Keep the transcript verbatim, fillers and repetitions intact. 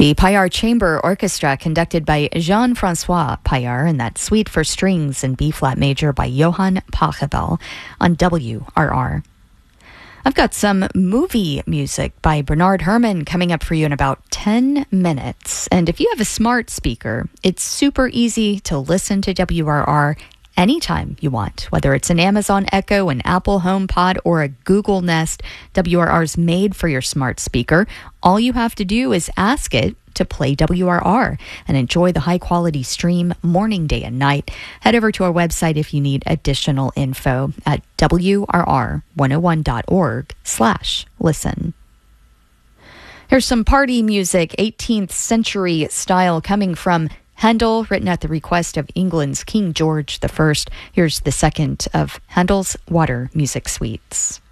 The Payar Chamber Orchestra, conducted by Jean-Francois Payar, and that suite for strings in B-flat major by Johann Pachelbel on W R R. I've got some movie music by Bernard Herrmann coming up for you in about ten minutes. And if you have a smart speaker, it's super easy to listen to W R R anytime you want, whether it's an Amazon Echo, an Apple HomePod, or a Google Nest. W R R is made for your smart speaker. All you have to do is ask it to play W R R and enjoy the high-quality stream morning, day, and night. Head over to our website if you need additional info at W R R one oh one dot org slash listen. Here's some party music, eighteenth century style, coming from Handel, written at the request of England's King George the First. Here's the second of Handel's Water Music Suites.